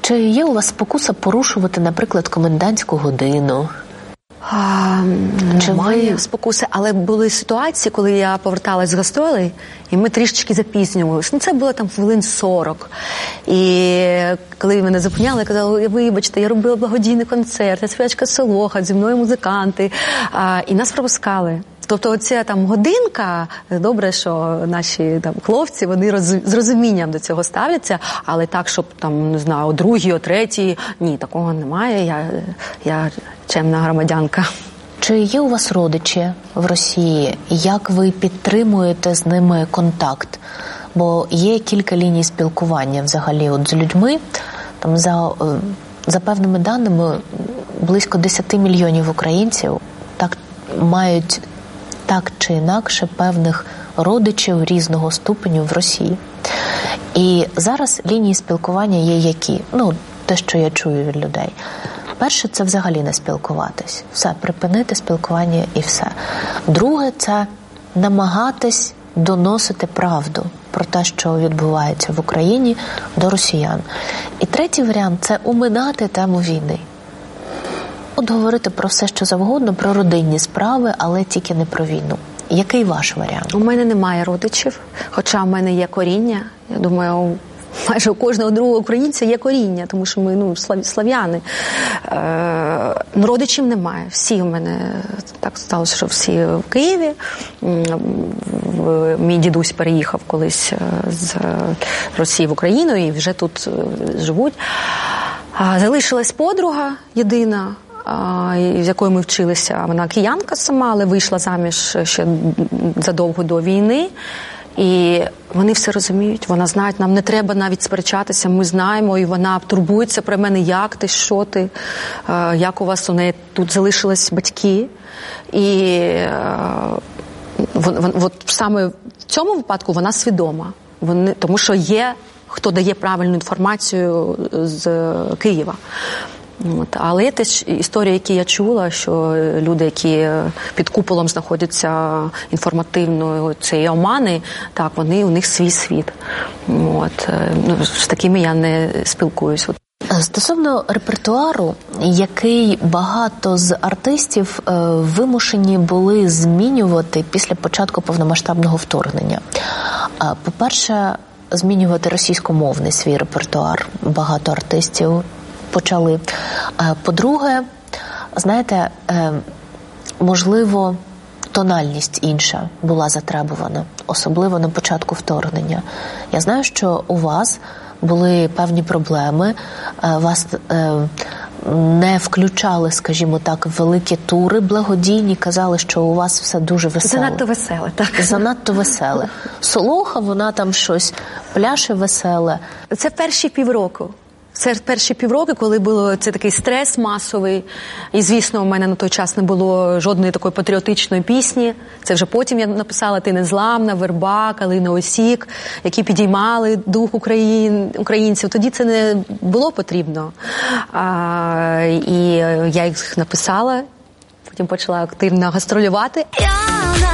Чи є у вас спокуса порушувати, наприклад, комендантську годину? Немає спокуси, але були ситуації, коли я поверталась з гастролей, і ми трішечки запізнювалися. Це було там хвилин 40. І коли мене зупиняли, я казала: вибачте, я робила благодійний концерт, я співачка Солоха, зі мною музиканти. І нас пропускали. Тобто оця там годинка, добре, що наші там хлопці, вони з розумінням до цього ставляться, але так, щоб там, не знаю, о 2-й, о 3-й, ні, такого немає, я чемна громадянка. Чи є у вас родичі в Росії? Як ви підтримуєте з ними контакт? Бо є кілька ліній спілкування взагалі от з людьми. Там за певними даними, близько 10 мільйонів українців мають так чи інакше певних родичів різного ступеню в Росії. І зараз лінії спілкування є які? Те, що я чую від людей. Перше – це взагалі не спілкуватись. Все, припинити спілкування і все. Друге – це намагатись доносити правду про те, що відбувається в Україні, до росіян. І третій варіант – це оминати тему війни. От говорити про все, що завгодно, про родинні справи, але тільки не про війну. Який ваш варіант? У мене немає родичів, хоча в мене є коріння. Я думаю, майже у кожного другого українця є коріння, тому що ми слав'яни. Родичів немає. Всі в мене, так сталося, що всі в Києві. Мій дідусь переїхав колись з Росії в Україну і вже тут живуть. Залишилась подруга єдина, з якою ми вчилися. Вона киянка сама, але вийшла заміж ще задовго до війни. І вони все розуміють, вона знає, нам не треба навіть сперечатися, ми знаємо, і вона турбується про мене, як ти, що ти, як у вас, у неї тут залишились батьки. І от саме в цьому випадку вона свідома, тому що є, хто дає правильну інформацію з Києва. Але є теж історії, які я чула, що люди, які під куполом знаходяться інформативно, цієї омани, так, у них свій світ. З такими я не спілкуюсь. Стосовно репертуару, який багато з артистів вимушені були змінювати після початку повномасштабного вторгнення. По-перше, змінювати російськомовний свій репертуар. Багато артистів почали. По-друге, знаєте, можливо, тональність інша була затребувана, особливо на початку вторгнення. Я знаю, що у вас були певні проблеми, вас не включали, скажімо так, в великі тури благодійні, казали, що у вас все дуже веселе. Занадто веселе, так. Занадто веселе. Солоха, вона там щось пляше веселе. Це перші півроку. Це перші півроку, коли було це такий стрес масовий. І, звісно, у мене на той час не було жодної такої патріотичної пісні. Це вже потім я написала «Ти незламна», «Верба», «Калина Осік», які підіймали дух українців. Тоді це не було потрібно. І я їх написала, потім почала активно гастролювати.